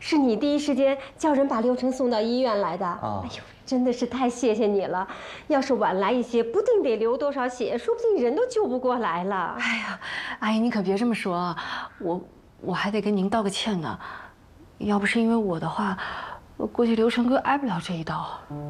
是你第一时间叫人把刘成送到医院来的。哎呦，真的是太谢谢你了！要是晚来一些，不定得流多少血，说不定人都救不过来了。 哎呀，阿姨您可别这么说啊，我还得跟您道个歉呢。要不是因为我的话，我估计刘成哥挨不了这一刀。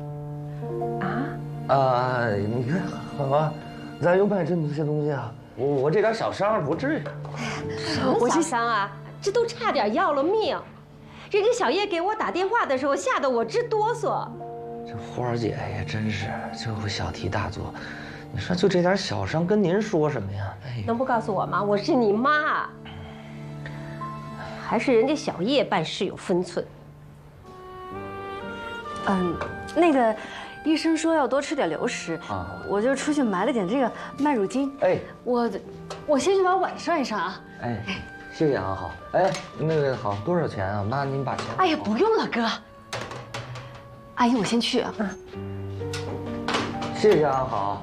你看，好啊，咱又买这么些东西啊，我这点小伤不至于。 什么小伤啊？这都差点要了命！人家小叶给我打电话的时候，吓得我直哆嗦。 这花儿姐也真是，就会小题大做。你说就这点小伤，跟您说什么呀？哎， 能不告诉我吗？我是你妈。还是人家小叶办事有分寸。 那个。医生说要多吃点流食我就出去买了点这个麦乳精。哎，我先去把碗涮一涮啊。 哎，谢谢啊，好。哎，那个好，多少钱啊？妈，您把钱。 哎呀，不用了，哥。阿姨，我先去啊。 谢谢啊，好。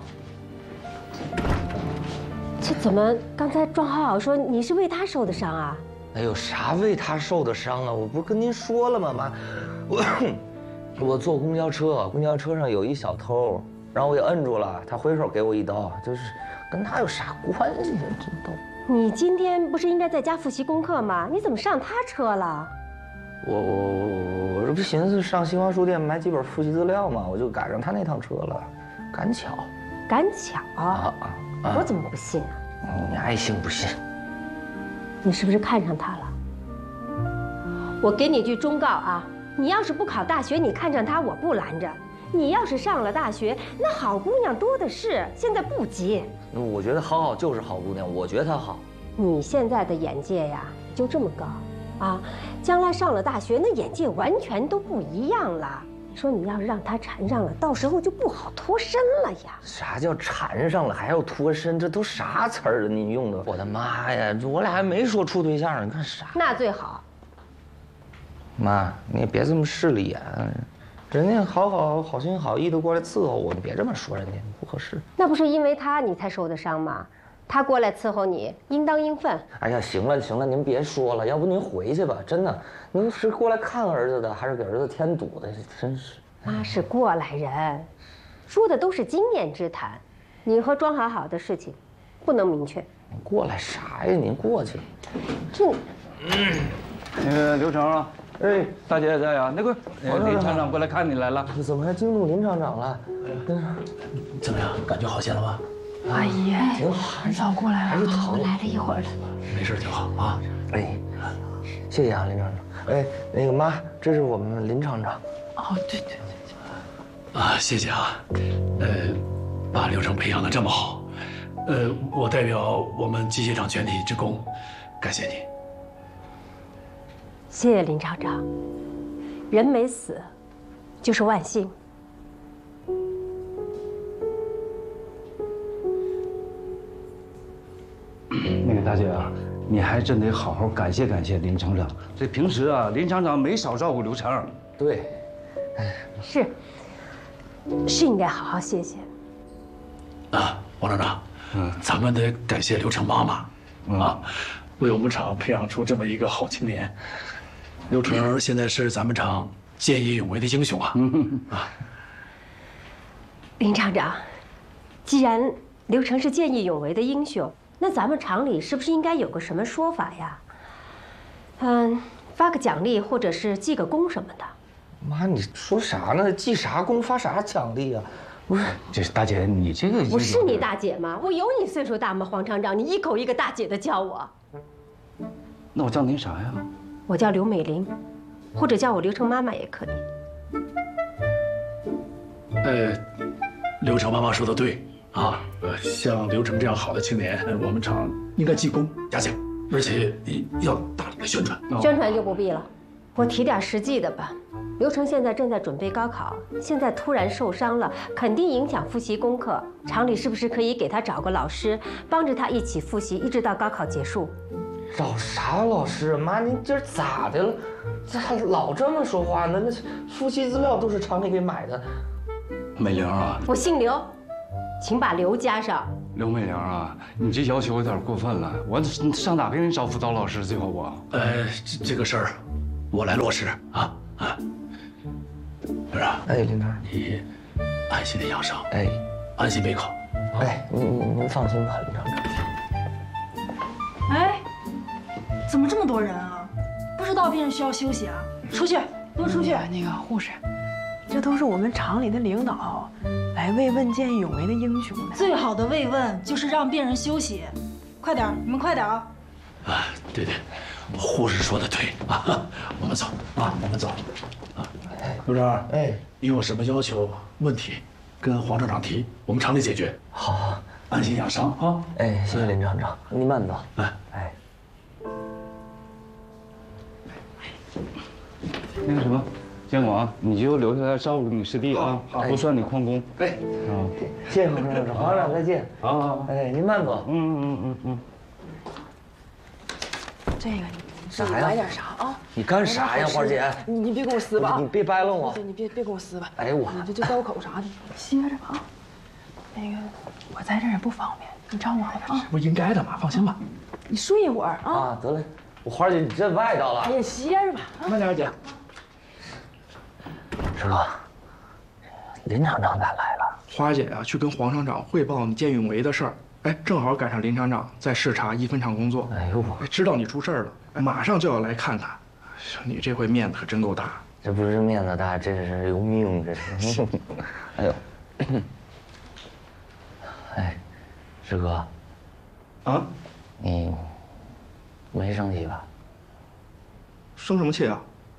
这怎么刚才庄好好说你是为他受的伤啊？ 哎呦，啥为他受的伤啊？我不是跟您说了吗，妈，我坐公交车，公交车上有一小偷，然后我给摁住了，他回手给我一刀，就是跟他有啥关系啊？这都。 你今天不是应该在家复习功课吗？你怎么上他车了？ 我这不寻思上新华书店买几本复习资料吗？我就赶上他那趟车了，赶巧。 赶巧我怎么不信啊？ 你爱信不信？ 你是不是看上他了？我给你句忠告啊！你要是不考大学，你看上他我不拦着；你要是上了大学，那好姑娘多的是，现在不急。 我觉得好好就是好姑娘，我觉得她好。 你现在的眼界呀，就这么高啊！将来上了大学，那眼界完全都不一样了。你说你要是让他缠上了，到时候就不好脱身了呀。 啥叫缠上了还要脱身？这都啥词儿啊？你用的，我的妈呀！我俩还没说处对象呢，你看啥？ 那最好。 妈，你也别这么势利眼，人家好心好意的过来伺候我，你别这么说人家，不合适。 那不是因为他你才受的伤吗？他过来伺候你，应当应分。 哎呀，行了，您别说了，要不您回去吧。真的，您是过来看儿子的，还是给儿子添堵的？真是。 妈是过来人，说的都是经验之谈。你和庄好好的事情，不能明确。 你过来啥呀？您过去。 这， 那个刘成啊。哎，大姐在呀。那个林厂长过来看你来了。 怎么还惊动林厂长了？ 怎么样？感觉好些了吗？ 阿姨， 挺好， 绕过来了， 还是疼。 来了一会儿了。 没事就好啊。 哎，谢谢啊，林厂长。哎，那个妈，这是我们林厂长。 哦，对。 啊，谢谢啊。把刘成培养得这么好，我代表我们机械厂全体职工，感谢你。 谢谢林厂长，人没死，就是万幸。 那个大姐啊，你还真得好好感谢感谢林厂长。这平时啊，林厂长没少照顾刘成。 对， 是应该好好谢谢。 啊，王厂长，咱们得感谢刘成妈妈啊，为我们厂培养出这么一个好青年。刘成现在是咱们厂见义勇为的英雄啊！ 林厂长，既然刘成是见义勇为的英雄，那咱们厂里是不是应该有个什么说法呀？发个奖励，或者是记个功什么的。 妈，你说啥呢？记啥功，发啥奖励啊？不是， 这大姐，你这个我是你大姐吗？我有你岁数大吗？黄厂长，你一口一个大姐的叫我。 那我叫您啥呀？ 我叫刘美玲，或者叫我刘成妈妈也可以。 刘成妈妈说的对啊，像刘成这样好的青年，我们厂应该记功嘉奖，而且要大力的宣传。 宣传就不必了，我提点实际的吧。刘成现在正在准备高考，现在突然受伤了，肯定影响复习功课。厂里是不是可以给他找个老师，帮着他一起复习，一直到高考结束？ 找啥老师？妈，您今儿咋的了？咋老这么说话呢？那复习资料都是厂里给买的。 美玲啊， 我姓刘，请把刘加上。 刘美玲啊，你这要求有点过分了。我上哪给你找辅导老师去吧？我， 这个事儿， 我来落实啊。刘长， 哎，林长， 你安心的养伤， 哎， 安心备考。 哎，您放心吧，林长长。 哎，怎么这么多人啊？不知道病人需要休息啊？出去，都出去！ 那个护士，这都是我们厂里的领导，来慰问见义勇为的英雄的。 最好的慰问就是让病人休息。快点，你们快点啊！ 啊，对，护士说的对啊，我们走啊，我们走啊。刘长，哎，你有什么要求、问题，跟黄厂长提，我们厂里解决。 好， 安心养伤啊！ 哎，谢谢林厂长，您慢走。哎， 那个什么，建广，你就留下来照顾你师弟啊，不算你旷工。 哎， 啊， 谢谢黄厂长，黄厂长再见。 好， 哎，您慢走。 这个啥呀？ 买点啥啊？ 你干啥呀，花姐？ 你别跟我撕吧！ 你别掰楞我！ 你别跟我撕吧！ 哎我， 你这刀口啥的，歇着吧啊。那个我在这儿也不方便，你照顾好啊。 这不应该的吗？放心吧。 你睡一会儿啊。 啊，得嘞，我花姐你真外道了。 哎呀，歇着吧。 慢点，姐。 师哥，林厂长咋来了？ 花姐呀，去跟黄厂长汇报你见义勇为的事儿。哎，正好赶上林厂长在视察一分厂工作。 哎呦， 知道你出事儿了，马上就要来看看。你这回面子可真够大。 这不是面子大，这是有命，这是。哎呦，哎，师哥， 啊， 你没生气吧？ 生什么气啊？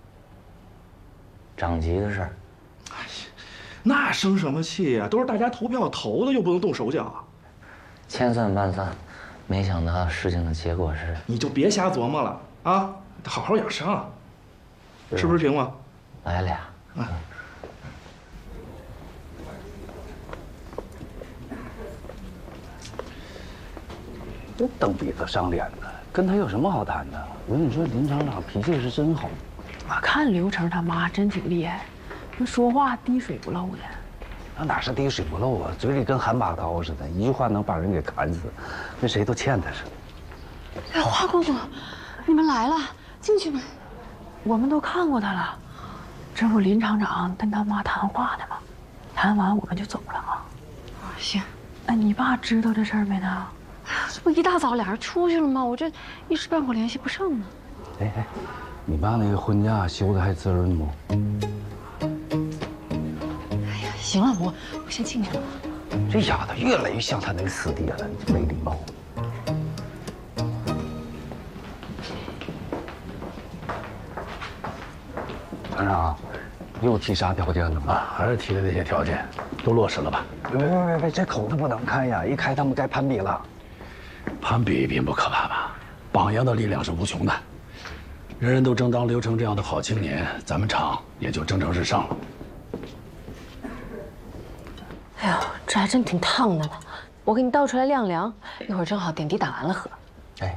长级的事儿。 那生什么气呀？都是大家投票投的，又不能动手脚啊。 千算万算，没想到事情的结果是…… 你就别瞎琢磨了啊，好好养伤，吃不吃平吗？ 来俩。 啊。 这蹬鼻子上脸的，跟他有什么好谈的？我跟你说，林厂长脾气是真好。 我看刘成他妈真挺厉害，那说话滴水不漏的。 那哪是滴水不漏啊？嘴里跟含把刀似的，一句话能把人给砍死，跟谁都欠他似的。 哎，花姑姑，你们来了，进去吧。 我们都看过他了，这不林厂长跟他妈谈话呢吗？谈完我们就走了啊。 行。 哎，你爸知道这事儿没呢？ 这不一大早俩人出去了吗？我这一时半会儿联系不上呢。 哎，你爸那个婚假休的还滋润不？ 行了，我先进去了。 这丫头越来越像他那个师弟了，你这没礼貌。团长，又提啥条件了吗？ 还是提的那些条件，都落实了吧？ 别，这口子不能开呀！一开他们该攀比了。 攀比并不可怕吧？榜样的力量是无穷的，人人都争当刘成这样的好青年，咱们厂也就蒸蒸日上了。 哎呦，这还真挺烫的呢，我给你倒出来晾凉，一会儿正好点滴打完了喝。 哎，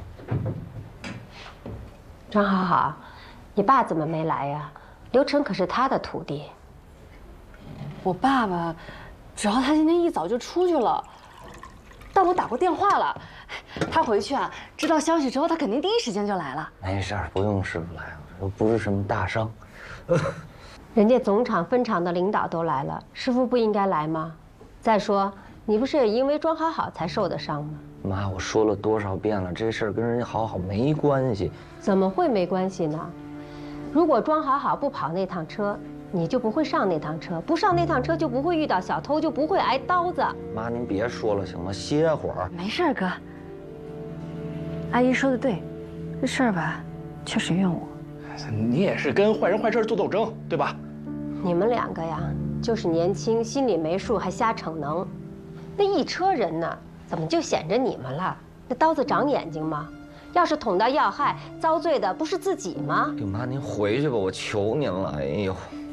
张好好，你爸怎么没来呀？刘成可是他的徒弟。 我爸爸，主要他今天一早就出去了，但我打过电话了，他回去啊，知道消息之后，他肯定第一时间就来了。 没事儿，不用师傅来，又不是什么大伤。 人家总厂、分厂的领导都来了，师傅不应该来吗？再说，你不是也因为庄好好才受的伤吗？ 妈，我说了多少遍了，这事儿跟人家好好没关系。 怎么会没关系呢？如果庄好好不跑那趟车，你就不会上那趟车，不上那趟车就不会遇到小偷，就不会挨刀子。 妈，您别说了行吗？歇会儿。 没事，哥。阿姨说的对，这事儿吧，确实怨我。 你也是跟坏人坏事做斗争，对吧？ 你们两个呀，就是年轻，心里没数，还瞎逞能。那一车人呢，怎么就显着你们了？那刀子长眼睛吗？要是捅到要害，遭罪的不是自己吗？ 舅妈，您回去吧，我求您了。哎呦，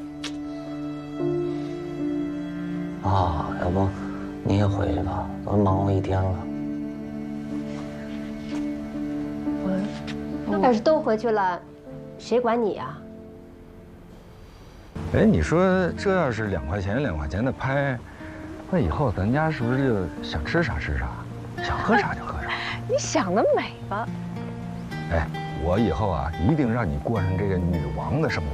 啊，要不你也回去吧，我忙活一天了。 要是都回去了，谁管你啊？ 哎，你说这要是2块钱2块钱的拍，那以后咱家是不是就想吃啥吃啥，想喝啥就喝啥？ 你想得美吧？ 哎， 我以后啊，一定让你过上这个女王的生活。